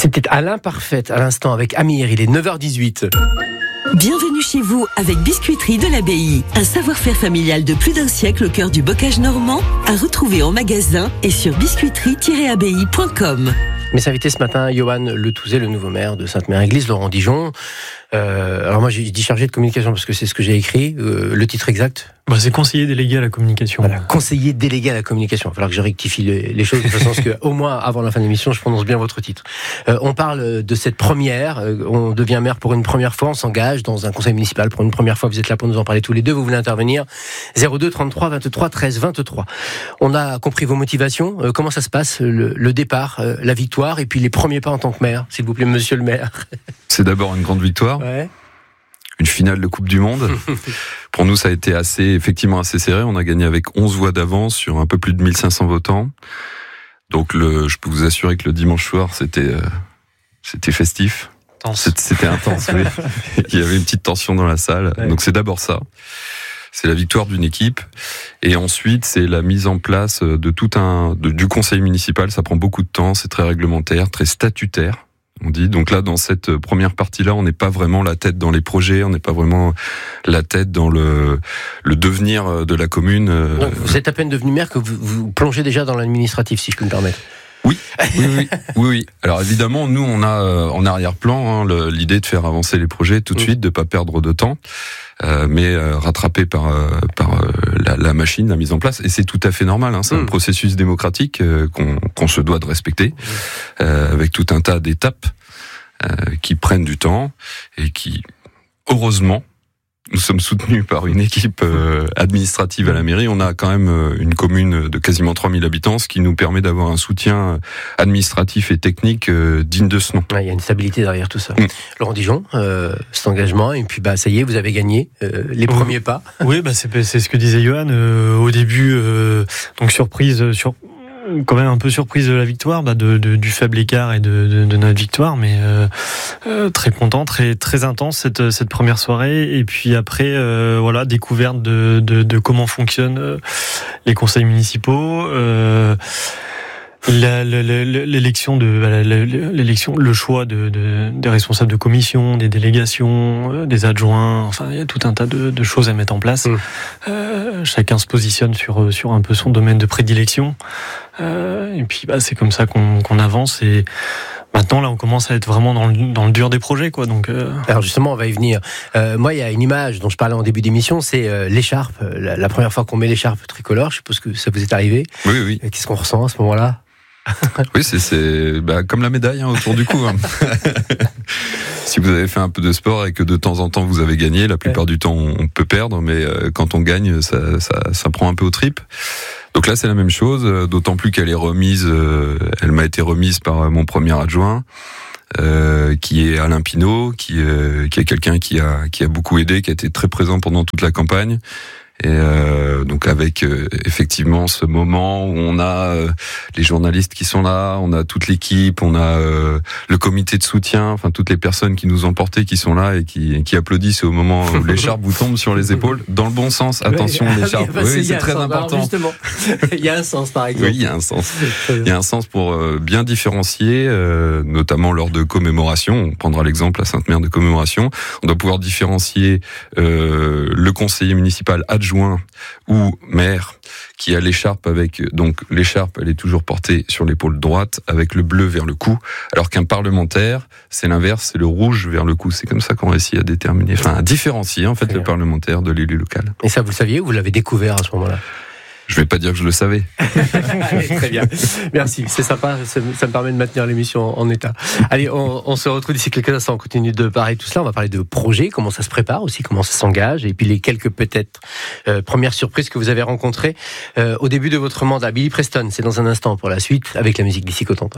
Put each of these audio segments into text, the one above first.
C'était Alain Parfait à l'instant avec Amir, il est 9h18. Bienvenue chez vous avec Biscuiterie de l'Abbaye. Un savoir-faire familial de plus d'un siècle au cœur du bocage normand, à retrouver en magasin et sur biscuiterie-abbaye.com. Mes invités ce matin, Johan Le Touzet, le nouveau maire de Sainte-Mère-Église, Laurent Dijon. Alors moi j'ai dit chargé de communication parce que c'est ce que j'ai écrit. Le titre exact ? C'est conseiller délégué à la communication. Voilà, conseiller délégué à la communication. Il va falloir que je rectifie les choses de façon à ce qu'au moins avant la fin de l'émission, je prononce bien votre titre. On parle de cette première. On devient maire pour une première fois. On s'engage dans un conseil municipal pour une première fois. Vous êtes là pour nous en parler tous les deux. Vous voulez intervenir 02 33 23 13 23. On a compris vos motivations. Comment ça se passe le départ, la victoire et puis les premiers pas en tant que maire, s'il vous plaît, monsieur le maire. C'est d'abord une grande victoire. Ouais. Une finale de Coupe du Monde. Pour nous, ça a été effectivement assez serré. On a gagné avec 11 voix d'avance sur un peu plus de 1500 votants. Donc, je peux vous assurer que le dimanche soir, c'était festif. C'était intense, oui. Il y avait une petite tension dans la salle. Ouais. Donc, c'est d'abord ça. C'est la victoire d'une équipe. Et ensuite, c'est la mise en place du conseil municipal. Ça prend beaucoup de temps. C'est très réglementaire, très statutaire. On dit. Donc là, dans cette première partie-là, on n'est pas vraiment la tête dans les projets, on n'est pas vraiment la tête dans le devenir de la commune. Donc vous êtes à peine devenu maire que vous plongez déjà dans l'administratif, si je peux me permettre. Oui. Alors évidemment, nous, on a en arrière-plan l'idée de faire avancer les projets tout de suite, de pas perdre de temps, mais rattrapé par la machine, la mise en place. Et c'est tout à fait normal. C'est un processus démocratique qu'on se doit de respecter, avec tout un tas d'étapes qui prennent du temps et qui, heureusement, nous sommes soutenus par une équipe administrative à la mairie. On a quand même une commune de quasiment 3000 habitants, ce qui nous permet d'avoir un soutien administratif et technique digne de ce nom. Il y a une stabilité derrière tout ça. Laurent Dijon, cet engagement, et puis ça y est, vous avez gagné les premiers pas. Oui, c'est ce que disait Johan. Au début, donc quand même un peu surprise de la victoire, du faible écart et de notre victoire, mais très content, très très intense cette première soirée. Et puis après, découverte de comment fonctionnent les conseils municipaux. L'élection, le choix des responsables de commission, des délégations, des adjoints. Enfin, il y a tout un tas de choses à mettre en place. Chacun se positionne sur un peu son domaine de prédilection. Et puis, c'est comme ça qu'on avance. Et maintenant, là, on commence à être vraiment dans le dur des projets, quoi. Donc, Alors justement, on va y venir. Moi, il y a une image dont je parlais en début d'émission, c'est l'écharpe. La première fois qu'on met l'écharpe tricolore, je suppose que ça vous est arrivé. Oui. Qu'est-ce qu'on ressent à ce moment-là ? Oui, c'est comme la médaille autour du cou. Si vous avez fait un peu de sport et que de temps en temps vous avez gagné, la plupart du temps on peut perdre, mais quand on gagne, ça prend un peu aux tripes. Donc là, c'est la même chose, d'autant plus qu'elle est remise. Elle m'a été remise par mon premier adjoint, qui est Alain Pinault, qui est quelqu'un qui a beaucoup aidé, qui a été très présent pendant toute la campagne. Et donc avec effectivement ce moment où on a les journalistes qui sont là, on a toute l'équipe, on a le comité de soutien, enfin toutes les personnes qui nous ont portés, qui sont là et qui applaudissent au moment où l'écharpe vous tombe sur les épaules, dans le bon sens. Attention, l'écharpe, c'est très important. Justement, il y a un sens par exemple. Oui, il y a un sens. Il y a un sens pour bien différencier, notamment lors de commémoration. On prendra l'exemple à Sainte-Mère de commémoration. On doit pouvoir différencier le conseiller municipal adjoint ou maire qui a l'écharpe donc l'écharpe elle est toujours portée sur l'épaule droite avec le bleu vers le cou, alors qu'un parlementaire c'est l'inverse, c'est le rouge vers le cou. C'est comme ça qu'on réussit à différencier en fait le parlementaire de l'élu local. Et ça vous le saviez ou vous l'avez découvert à ce moment-là ? Je vais pas dire que je le savais. Allez, très bien. Merci, c'est sympa, ça me permet de maintenir l'émission en état. Allez, on se retrouve d'ici quelques instants, on continue de parler de tout cela, on va parler de projets, comment ça se prépare aussi, comment ça s'engage, et puis les quelques peut-être premières surprises que vous avez rencontrées au début de votre mandat. Billy Preston, c'est dans un instant pour la suite, avec la musique d'ici Cotentin.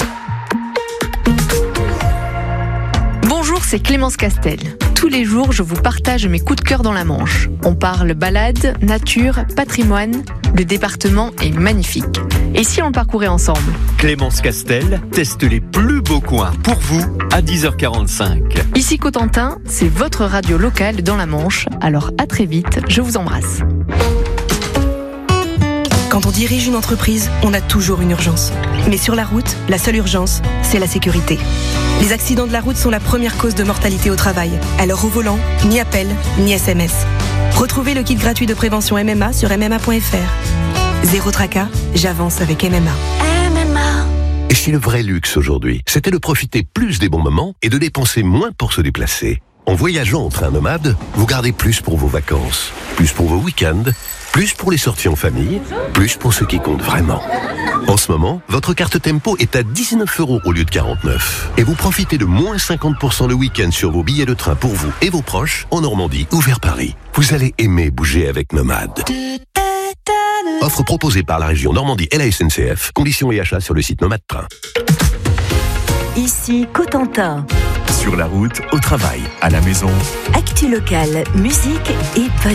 Bonjour, c'est Clémence Castel. Tous les jours, je vous partage mes coups de cœur dans la Manche. On parle balade, nature, patrimoine. Le département est magnifique. Et si on le parcourait ensemble ? Clémence Castel teste les plus beaux coins pour vous à 10h45. Ici Cotentin, c'est votre radio locale dans la Manche. Alors à très vite, je vous embrasse. Quand on dirige une entreprise, on a toujours une urgence. Mais sur la route, la seule urgence, c'est la sécurité. Les accidents de la route sont la première cause de mortalité au travail. Alors au volant, ni appel, ni SMS. Retrouvez le kit gratuit de prévention MMA sur MMA.fr. Zéro tracas, j'avance avec MMA. Et si le vrai luxe aujourd'hui, c'était de profiter plus des bons moments et de dépenser moins pour se déplacer? En voyageant en train nomade, vous gardez plus pour vos vacances, plus pour vos week-ends, plus pour les sorties en famille, plus pour ce qui compte vraiment. En ce moment, votre carte Tempo est à 19 € au lieu de 49. Et vous profitez de moins 50% le week-end sur vos billets de train pour vous et vos proches en Normandie ou vers Paris. Vous allez aimer bouger avec Nomade. Offre proposée par la région Normandie et la SNCF. Conditions et achats sur le site Nomade Train. Ici Cotentin. Sur la route, au travail, à la maison. Actu locale, musique et bonne